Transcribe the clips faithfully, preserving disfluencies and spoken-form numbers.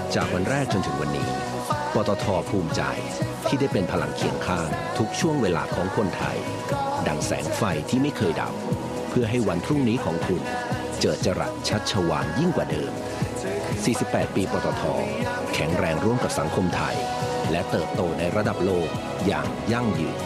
จากวันแรกจนถึงวันนี้ปตท.ภูมิใจที่ได้เป็นพลังเคียงข้างทุกช่วงเวลาของคนไทยดังแสงไฟที่ไม่เคยดับเพื่อให้วันพรุ่งนี้ของคุณเจิดจรัสชัชวาลยิ่งกว่าเดิมสี่สิบแปดปีปตท.แข็งแรงร่วมกับสังคมไทยและเติบโตในระดับโลกอย่างยั่งยืน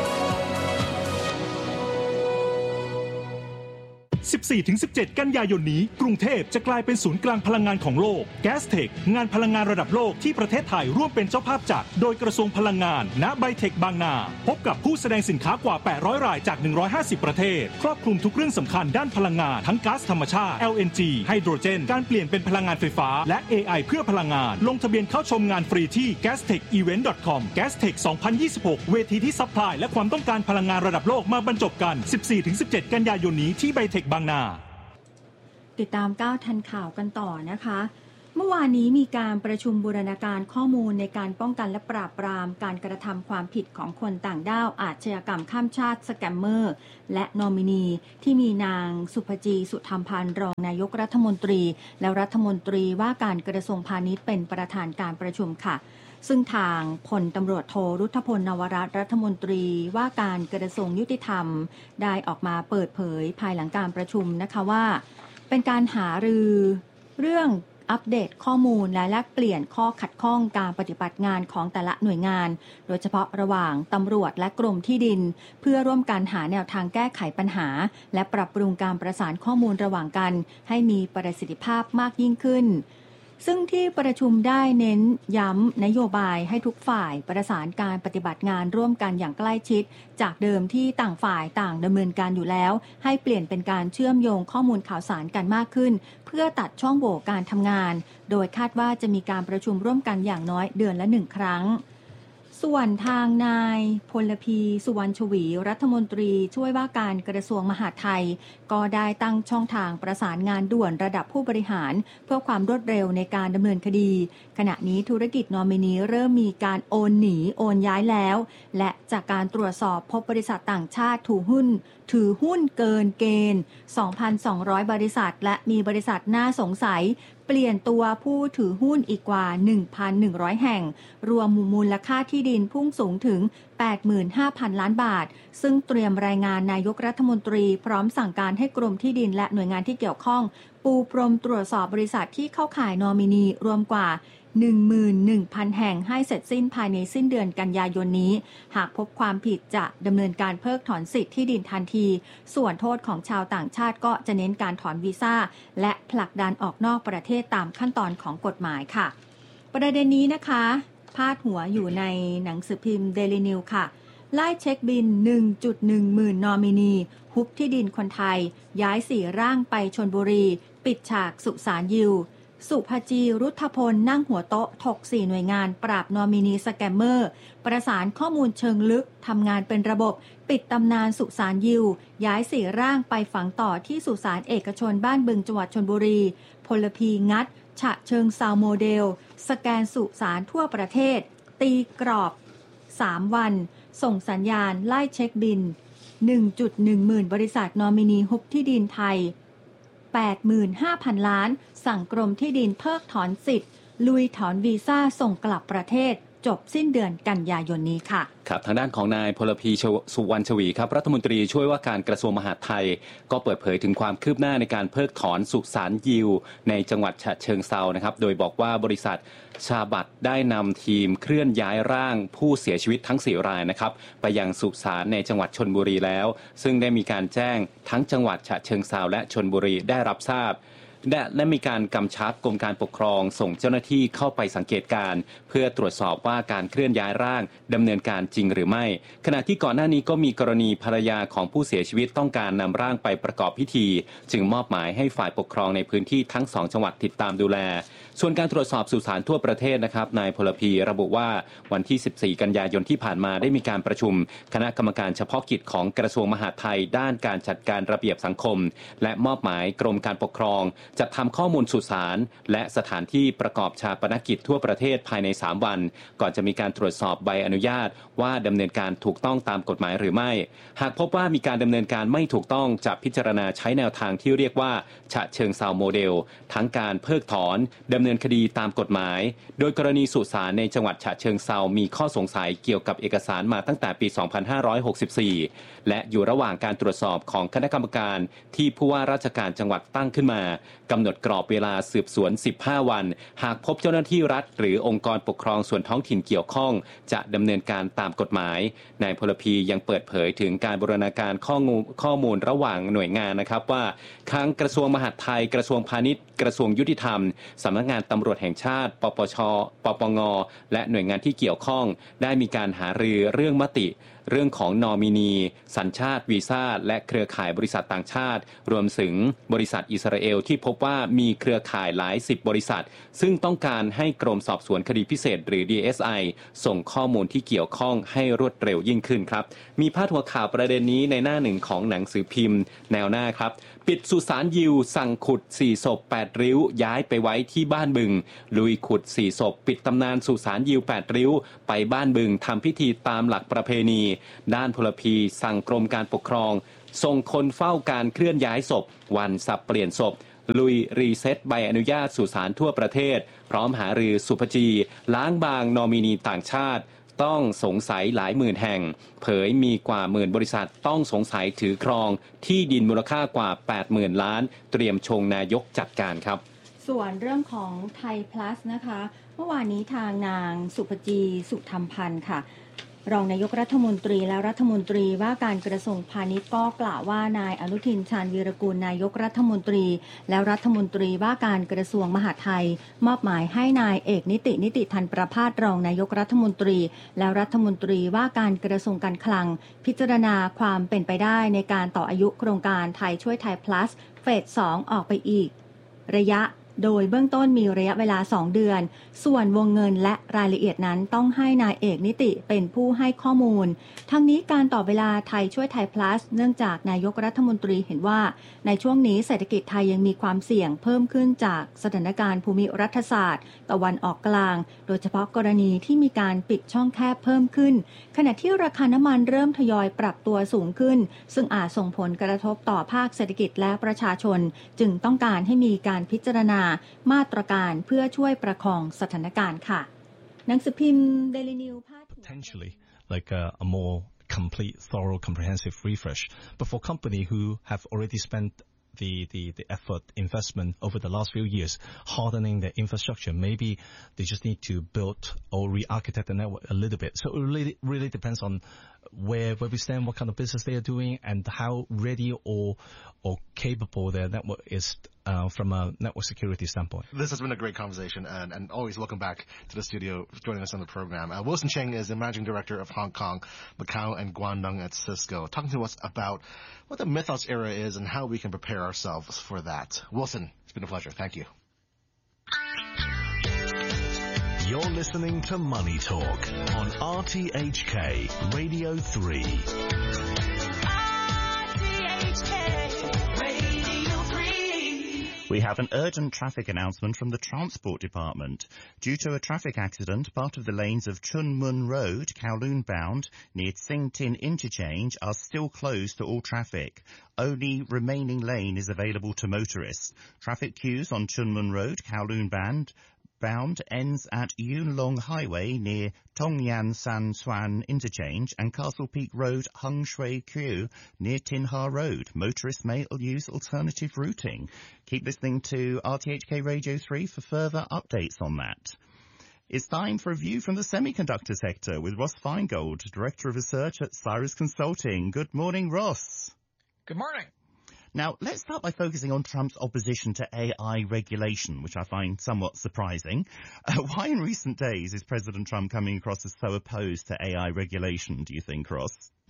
สิบสี่ถึงสิบเจ็ด กันยายนนี้กรุงเทพจะกลายเป็นศูนย์กลางพลังงานของโลก Gastech งานพลังงานระดับโลกที่ประเทศไทยร่วมเป็นเจ้าภาพจัดโดยกระทรวงพลังงานณไบเทคบางนาพบกับผู้แสดงสินค้ากว่าแปดร้อยรายจากหนึ่งร้อยห้าสิบประเทศครอบคลุมทุกเรื่องสำคัญด้านพลังงานทั้งก๊าซธรรมชาติ แอล เอ็น จี ไฮโดรเจนการเปลี่ยนเป็นพลังงานไฟฟ้าและ เอ ไอ เพื่อพลังงานลงทะเบียนเข้าชมงานฟรีที่ แกสเทคอีเวนต์ ดอท คอม Gastech สองพันยี่สิบหกเวทีที่ซัพพลายและความต้องการพลังงานระดับโลกมาบรรจบกัน สิบสี่ถึงสิบเจ็ด กันยายนนี้ที่ไบเทคบางนาติดตามก้าวทันข่าวกันต่อนะคะเมื่อวานนี้มีการประชุมบูรณาการข้อมูลในการป้องกันและปราบปรามการกระทำความผิดของคนต่างด้าวอาชญากรรมข้ามชาติสแกมเมอร์และนอมินีที่มีนางสุภจีสุธรรมพันธ์รองนายกรัฐมนตรีและรัฐมนตรีว่าการกระทรวงพาณิชย์เป็นประธานการประชุมค่ะซึ่งทางพลตำรวจโทรุทธพลนวรัตน์รัฐมนตรีว่าการกระทรวงยุติธรรมได้ออกมาเปิดเผยภายหลังการประชุมนะคะว่าเป็นการหารือเรื่องอัปเดตข้อมูลและแลกเปลี่ยนข้อขัดข้องการปฏิบัติงานของแต่ละหน่วยงานโดยเฉพาะระหว่างตำรวจและกรมที่ดินเพื่อร่วมกันหาแนวทางแก้ไขปัญหาและปรับปรุงการประสานข้อมูลระหว่างกันให้มีประสิทธิภาพมากยิ่งขึ้นซึ่งที่ประชุมได้เน้นย้ำนโยบายให้ทุกฝ่ายประสานการปฏิบัติงานร่วมกันอย่างใกล้ชิดจากเดิมที่ต่างฝ่ายต่างดำเนินการอยู่แล้วให้เปลี่ยนเป็นการเชื่อมโยงข้อมูลข่าวสารกันมากขึ้นเพื่อตัดช่องโหว่การทำงานโดยคาดว่าจะมีการประชุมร่วมกันอย่างน้อยเดือนละหนึ่งครั้งส่วนทางนายพลพีสุวรรณชวีรัฐมนตรีช่วยว่าการกระทรวงมหาดไทยก็ได้ตั้งช่องทางประสานงานด่วนระดับผู้บริหารเพื่อความรวดเร็วในการดำเนินคดีขณะนี้ธุรกิจนอมินีเริ่มมีการโอนหนีโอนย้ายแล้วและจากการตรวจสอบพบบริษัทต่างชาติถือหุ้นถือหุ้นเกินเกณฑ์ สองพันสองร้อย บริษัทและมีบริษัทน่าสงสัยเปลี่ยนตัวผู้ถือหุ้นอีกกว่า หนึ่งพันหนึ่งร้อย แห่งรวมมูลค่าที่ดินพุ่งสูงถึง แปดหมื่นห้าพัน ล้านบาทซึ่งเตรียมรายงานนายกรัฐมนตรีพร้อมสั่งการให้กรมที่ดินและหน่วยงานที่เกี่ยวข้องปูพรมตรวจสอบบริษัทที่เข้าข่ายนอมินีรวมกว่า หนึ่งหมื่นหนึ่งพัน แห่งให้เสร็จสิ้นภายในสิ้นเดือนกันยายนนี้หากพบความผิดจะดำเนินการเพิกถอนสิทธิ์ที่ดินทันทีส่วนโทษของชาวต่างชาติก็จะเน้นการถอนวีซ่าและผลักดันออกนอกประเทศตามขั้นตอนของกฎหมายค่ะประเด็นนี้นะคะพาดหัวอยู่ในหนังสือพิมพ์ Daily News ค่ะไล่เช็คบิน หนึ่งจุดหนึ่ง หมื่นนอมินีฮุบที่ดินคนไทยย้ายสี่ร่างไปชลบุรีปิดฉากสุสานยิวสุภจีรุทธพลนั่งหัวโต๊ะถกสี่หน่วยงานปราบนอมินีสแกมเมอร์ประสานข้อมูลเชิงลึกทำงานเป็นระบบปิดตำนานสุสานยิวย้ายสี่ร่างไปฝังต่อที่สุสานเอกชนบ้านบึงจังหวัดชลบุรีพลพีงัดฉะเชิงเซาโมเดลสแกนสุสานทั่วประเทศตีกรอบสามวันส่งสัญญาณไล่เช็คบิน หนึ่งจุดหนึ่ง หมื่นบริษัทนอมินีฮุบที่ดินไทย แปดหมื่นห้าพัน ล้านสั่งกรมที่ดินเพิกถอนสิทธิ์ลุยถอนวีซ่าส่งกลับประเทศจบสิ้นเดือนกันยายนนี้ค่ะครับทางด้านของนายพลพีสุวรรณชวีครับรัฐมนตรีช่วยว่าการกระทรวงมหาดไทยก็เปิดเผยถึงความคืบหน้าในการเพิกถอนสุสานยิวในจังหวัดฉะเชิงเทรานะครับโดยบอกว่าบริษัทชาบัตได้นำทีมเคลื่อนย้ายร่างผู้เสียชีวิตทั้งสี่รายนะครับไปยังสุสานในจังหวัดชลบุรีแล้วซึ่งได้มีการแจ้งทั้งจังหวัดฉะเชิงเทราและชลบุรีได้รับทราบและมีการกำชับกรมการปกครองส่งเจ้าหน้าที่เข้าไปสังเกตการเพื่อตรวจสอบว่าการเคลื่อนย้ายร่างดำเนินการจริงหรือไม่ขณะที่ก่อนหน้านี้ก็มีกรณีภรรยาของผู้เสียชีวิตต้องการนำร่างไปประกอบพิธีจึงมอบหมายให้ฝ่ายปกครองในพื้นที่ทั้งสองจังหวัดติดตามดูแลส่วนการตรวจสอบสุสานทั่วประเทศนะครับนายพลพีระบุว่าวันที่สิบสี่กันยายนที่ผ่านมาได้มีการประชุมคณะกรรมการเฉพาะกิจของกระทรวงมหาดไทยด้านการจัดการระเบียบสังคมและมอบหมายกรมการปกครองจัดทำข้อมูลสุสานและสถานที่ประกอบชาปนกิจทั่วประเทศภายในสามวันก่อนจะมีการตรวจสอบใบอนุญาตว่าดำเนินการถูกต้องตามกฎหมายหรือไม่หากพบว่ามีการดำเนินการไม่ถูกต้องจะพิจารณาใช้แนวทางที่เรียกว่าฉะเชิงเซาโมเดลทั้งการเพิกถอนดำเนินคดีตามกฎหมายโดยกรณีสุสานในจังหวัดฉะเชิงเซามีข้อสงสัยเกี่ยวกับเอกสารมาตั้งแต่ปี สองพันห้าร้อยหกสิบสี่ และอยู่ระหว่างการตรวจสอบของคณะกรรมการที่ผู้ว่าราชการจังหวัดตั้งขึ้นมากำหนดกรอบเวลาสืบสวนสิบห้าวันหากพบเจ้าหน้าที่รัฐหรือองค์กรปกครองส่วนท้องถิ่นเกี่ยวข้องจะดำเนินการตามกฎหมายนายพลพียังเปิดเผยถึงการบูรณาการข้อมูลข้อมูลระหว่างหน่วยงานนะครับว่าทั้งกระทรวงมหาดไทยกระทรวงพาณิชย์กระทรวงยุติธรรมสำนักงานตำรวจแห่งชาติปปชปปงและหน่วยงานที่เกี่ยวข้องได้มีการหารือเรื่องมติเรื่องของนอมินีสัญชาติวีซ่าและเครือข่ายบริษัทต่างชาติรวมถึงบริษัทอิสราเอลที่พบว่ามีเครือข่ายหลายสิบบริษัทซึ่งต้องการให้กรมสอบสวนคดีพิเศษหรือ ดี เอส ไอ ส่งข้อมูลที่เกี่ยวข้องให้รวดเร็วยิ่งขึ้นครับมีพาดหัวข่าวประเด็นนี้ในหน้าหนึ่งของหนังสือพิมพ์แนวหน้าครับปิดสุสานยิวสั่งขุดสี่ศพแปดริ้วย้ายไปไว้ที่บ้านบึงลุยขุดสี่ศพปิดตำนานสุสานยิวแปดริ้วไปบ้านบึงทำพิธีตามหลักประเพณีด้านพลพีสั่งกรมการปกครองส่งคนเฝ้าการเคลื่อนย้ายศพวันสับเปลี่ยนศพลุยรีเซ็ตใบอนุญาตสุสานทั่วประเทศพร้อมหารือสุภจีล้างบางนอมินีต่างชาติต้องสงสัยหลายหมื่นแห่งเผยมีกว่าหมื่นบริษัทต้องสงสัยถือครองที่ดินมูลค่ากว่า แปดหมื่น ล้านเตรียมชงนายกจัดการครับส่วนเรื่องของไทยพลัสนะคะเมื่อวานนี้ทางนางสุภจีสุธรรมพันธ์ค่ะรองนายกรัฐมนตรีและรัฐมนตรีว่าการกระทรวงพาณิชย์ก็กล่าวว่านายอนุทินชาญวีรกูลนายกรัฐมนตรีและรัฐมนตรีว่าการกระทรวงมหาดไทยมอบหมายให้นายเอกนิตินิติธันประภาสรองนายกรัฐมนตรีและรัฐมนตรีว่าการกระทรวงการคลังพิจารณาความเป็นไปได้ในการต่ออายุโครงการไทยช่วยไทย plus เฟสสองออกไปอีกระยะโดยเบื้องต้นมีระยะเวลาสองเดือนส่วนวงเงินและรายละเอียดนั้นต้องให้นายเอกนิติเป็นผู้ให้ข้อมูลทั้งนี้การต่อเวลาไทยช่วยไทย plus เนื่องจากนายกรัฐมนตรีเห็นว่าในช่วงนี้เศรษฐกิจไทยยังมีความเสี่ยงเพิ่มขึ้นจากสถานการณ์ภูมิรัฐศาสตร์ตะวันออกกลางโดยเฉพาะกรณีที่มีการปิดช่องแคบเพิ่มขึ้นขณะที่ราคาน้ำมันเริ่มทยอยปรับตัวสูงขึ้นซึ่งอาจส่งผลกระทบต่อภาคเศรษฐกิจและประชาชนจึงต้องการให้มีการพิจารณามาตรการเพื่อช่วยประคองสถานการณ์ค่ะหนังสือพิมพ์ Daily News พาด potentially like a, a more complete, thorough, comprehensive refresh. But for companies who have already spent the, the, the effort, investment over the last few years, hardening their infrastructure, maybe they just need to build or re-architect the network a little bit. So it really, really depends on where, where we stand, what kind of business they are doing, and how ready or, or capable their network is uh, from a network security standpoint. This has been a great conversation, and, and always welcome back to the studio, joining us on the program. Uh, Wilson Cheng is the Managing Director of Hong Kong, Macau, and Guangdong at Cisco, talking to us about what the Mythos era is and how we can prepare ourselves for that. Wilson, it's been a pleasure. Thank you. You're listening to Money Talk on R T H K Radio three. R T H K Radio three. We have an urgent traffic announcement from the Transport Department. Due to a traffic accident, part of the lanes of Chun Mun Road, Kowloon bound, near Tsing Tin Interchange are still closed to all traffic. Only remaining lane is available to motorists. Traffic queues on Chun Mun Road, Kowloon bound, bound ends at Yuen Long Highway near Tongyan San Suan Interchange and Castle Peak Road, Hung Shui Q near Tin Ha Road. Motorists may use alternative routing. Keep listening to R T H K Radio three for further updates on that. It's time for a view from the semiconductor sector with Ross Feingold, Director of Research at Cyrus Consulting. Good morning, Ross. Good morning. Now, let's start by focusing on Trump's opposition to A I regulation, which I find somewhat surprising. Uh, why in recent days is President Trump coming across as so opposed to A I regulation, do you think, Ross?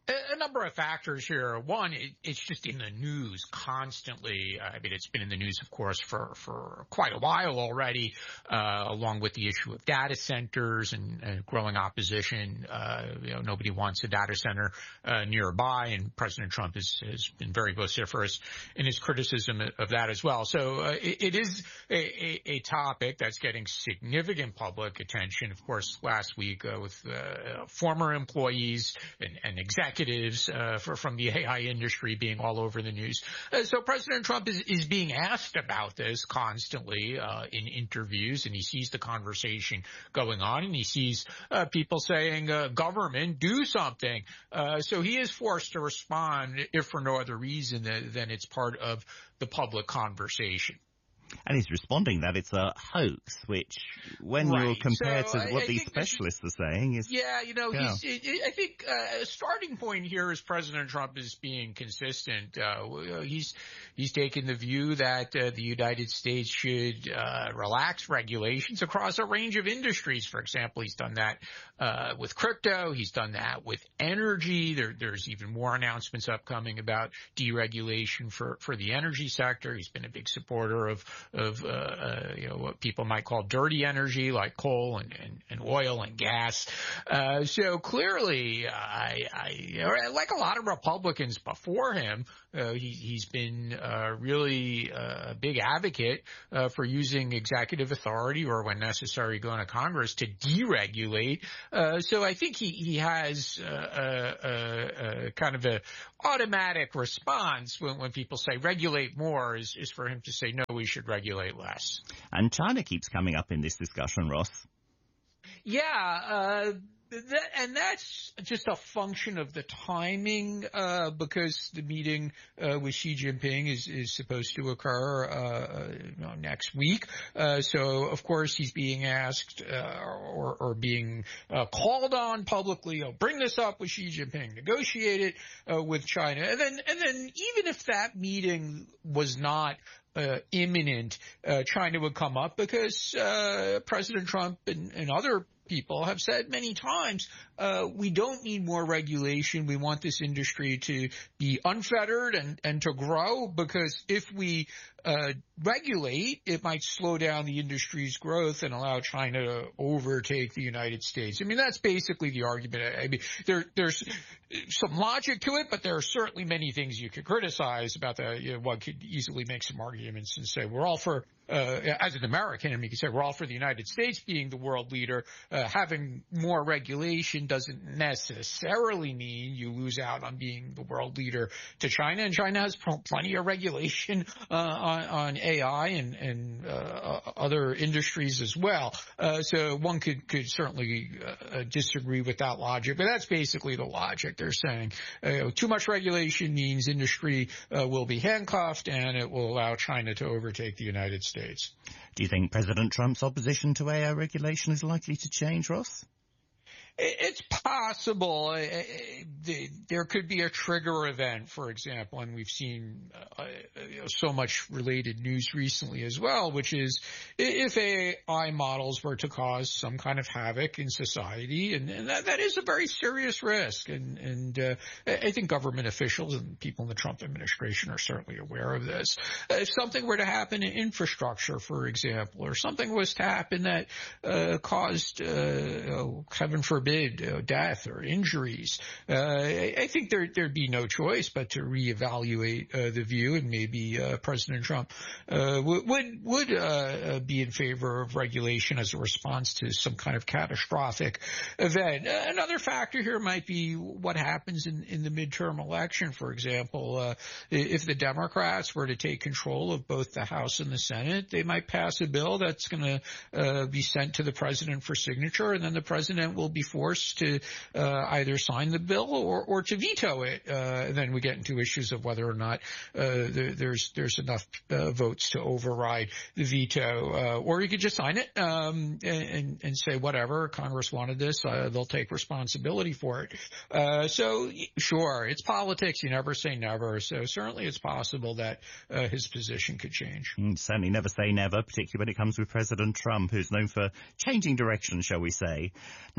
A number of factors here. One, it, it's just in the news constantly. I mean, it's been in the news, of course, for, for quite a while already, uh, along with the issue of data centers and, and growing opposition. Uh, you know, nobody wants a data center uh, nearby, and President Trump has, has been very vociferous in his criticism of that as well. So uh, it, it is a, a, a topic that's getting significant public attention. Of course, last week uh, with uh, former employees and, and executives Executives uh, for, from the A I industry being all over the news. Uh, so President Trump is, is being asked about this constantly uh, in interviews, and he sees the conversation going on, and he sees uh, people saying, uh, government, do something. Uh, so he is forced to respond, if for no other reason than, than it's part of the public conversation. And he's responding that it's a hoax, which, when right. you're compared so to what I, I these specialists are saying, is yeah, you know, yeah. he's. It, I think uh, a starting point here is President Trump is being consistent. Uh, he's he's taken the view that uh, the United States should uh, relax regulations across a range of industries. For example, he's done that uh, with crypto. He's done that with energy. There, there's even more announcements upcoming about deregulation for for the energy sector. He's been a big supporter of. of, uh, uh, you know, what people might call dirty energy like coal and, and, and oil and gas. Uh, so clearly, I, I, like a lot of Republicans before him, uh, he, he's been, uh, really uh, a big advocate, uh, for using executive authority or when necessary going to Congress to deregulate. Uh, so I think he, he has, uh, a, a, a kind of a automatic response when, when people say regulate more is, is for him to say, no, we should regulate less. And China keeps coming up in this discussion, Ross. Yeah, uh, that, and that's just a function of the timing, uh, because the meeting uh, with Xi Jinping is, is supposed to occur uh, you know, next week. Uh, so, of course, he's being asked uh, or, or being uh, called on publicly. Oh, bring this up with Xi Jinping, negotiate it uh, with China, and then and then even if that meeting was not Uh, imminent, uh, China would come up because uh, President Trump and, and other people have said many times, uh, we don't need more regulation. We want this industry to be unfettered and, and to grow, because if we uh, regulate, it might slow down the industry's growth and allow China to overtake the United States. I mean, that's basically the argument. I mean, there, there's some logic to it, but there are certainly many things you could criticize about that. You know, one could easily make some arguments and say we're all for, uh, as an American, I mean, you could say we're all for the United States being the world leader. Uh, having more regulation doesn't necessarily mean you lose out on being the world leader to China, and China has plenty of regulation uh, on, on A I and, and uh, other industries as well. Uh, so one could, could certainly uh, disagree with that logic, but that's basically the logic. They're saying uh, too much regulation means industry uh, will be handcuffed, and it will allow China to overtake the United States. Do you think President Trump's opposition to A I regulation is likely to change, Ross? It's possible. There could be a trigger event, for example, and we've seen uh, you know, so much related news recently as well, which is if A I models were to cause some kind of havoc in society, and, and that, that is a very serious risk. And, and uh, I think government officials and people in the Trump administration are certainly aware of this. If something were to happen in infrastructure, for example, or something was to happen that uh, caused, uh, oh, heaven forbid, Uh, death or injuries, uh, I, I think there, there'd be no choice but to reevaluate uh, the view, and maybe uh, President Trump uh, would would, would uh, be in favor of regulation as a response to some kind of catastrophic event. Uh, another factor here might be what happens in, in the midterm election, for example. Uh, if the Democrats were to take control of both the House and the Senate, they might pass a bill that's going to uh, be sent to the president for signature, and then the president will be forced to uh, either sign the bill or, or to veto it. Uh, and then we get into issues of whether or not uh, there, there's there's enough uh, votes to override the veto. Uh, or you could just sign it um, and, and say, whatever, Congress wanted this, uh, they'll take responsibility for it. Uh, so, sure, it's politics. You never say never. So certainly it's possible that uh, his position could change. Mm, certainly never say never, particularly when it comes with President Trump, who's known for changing direction, shall we say. Now, what do we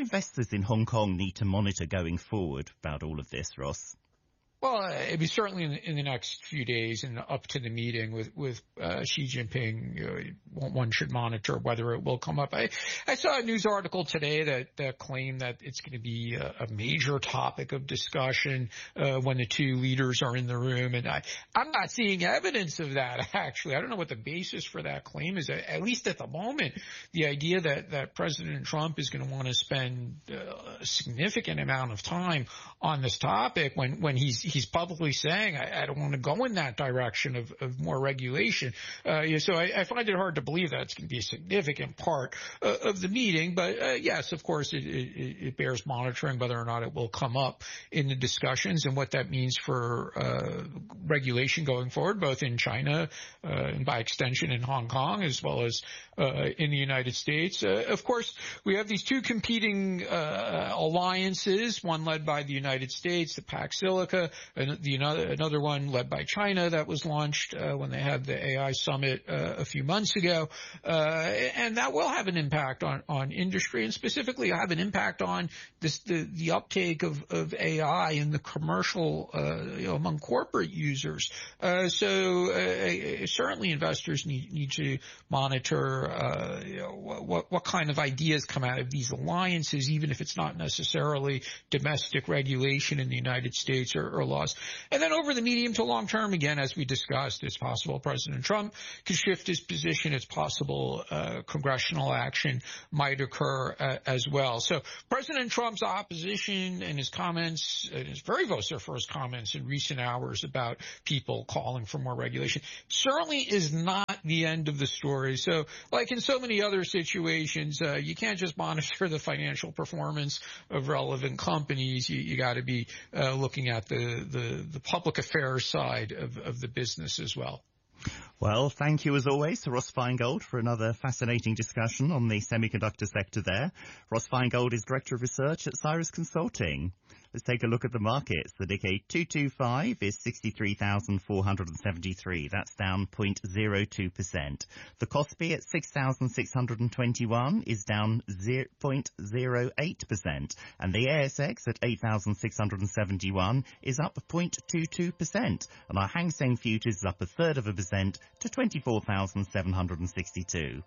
investors in Hong Kong need to monitor going forward about all of this, Ross? Well, uh, it'd be certainly in, in the next few days and up to the meeting with, with uh, Xi Jinping, you know, one should monitor whether it will come up. I, I saw a news article today that, that claimed that it's going to be a, a major topic of discussion uh, when the two leaders are in the room. And I, I'm not seeing evidence of that, actually. I don't know what the basis for that claim is. At least at the moment, the idea that, that President Trump is going to want to spend uh, a significant amount of time on this topic when, when he's he's publicly saying, I, I don't want to go in that direction of, of more regulation. Uh, yeah, so I, I find it hard to believe that it's going to be a significant part uh, of the meeting. But uh, yes, of course, it, it, it bears monitoring whether or not it will come up in the discussions and what that means for uh, regulation going forward, both in China uh, and by extension in Hong Kong, as well as uh, in the United States. Uh, of course, we have these two competing uh, alliances, one led by the United States, the Pax Silica, and the another, another one led by China that was launched uh, when they had the A I summit uh, a few months ago. Uh, and that will have an impact on, on industry, and specifically have an impact on this, the, the uptake of, of A I in the commercial, uh, you know, among corporate users. Uh, so uh, certainly investors need, need to monitor uh, you know, what, what kind of ideas come out of these alliances, even if it's not necessarily domestic regulation in the United States or, or laws. And then over the medium to long term, again, as we discussed, it's possible President Trump could shift his position. It's possible uh, congressional action might occur uh, as well. So President Trump's opposition and his comments, and his very vociferous comments in recent hours about people calling for more regulation, certainly is not the end of the story. So like in so many other situations, uh, you can't just monitor the financial performance of relevant companies. You, you got to be uh, looking at the, the, the public affairs side of, of the business as well. Well, thank you as always to Ross Feingold for another fascinating discussion on the semiconductor sector there. Ross Feingold is Director of Research at Cyrus Consulting. Let's take a look at the markets. The Nikkei two twenty-five is sixty-three thousand four hundred seventy-three. That's down zero point zero two percent. The Kospi at six thousand six hundred twenty-one is down zero point zero eight percent. And the A S X at eight thousand six hundred seventy-one is up zero point two two percent. And our Hang Seng Futures is up a third of a percent to twenty-four thousand seven hundred sixty-two.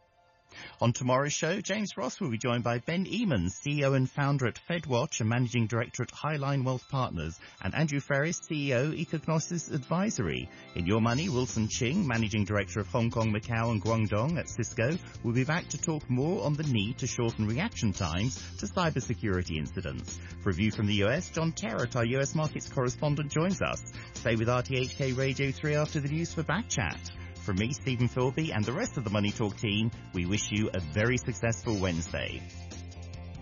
On tomorrow's show, James Ross will be joined by Ben Eamons, C E O and founder at FedWatch and Managing Director at Highline Wealth Partners, and Andrew Ferris, C E O, Ecognosis Advisory. In Your Money, Wilson Ching, Managing Director of Hong Kong, Macau and Guangdong at Cisco, will be back to talk more on the need to shorten reaction times to cybersecurity incidents. For a view from the U S, John Terrett, our U S markets correspondent, joins us. Stay with R T H K Radio three after the news for Back Chat. From me, Stephen Philby, and the rest of the Money Talk team, we wish you a very successful Wednesday.